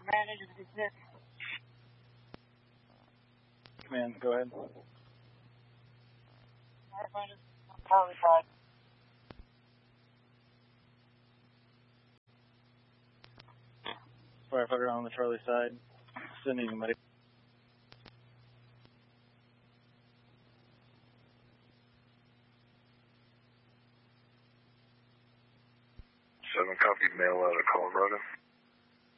Command, go ahead. Firefighter on the Charlie side, sending anybody. 7 copy, mail out of Colorado.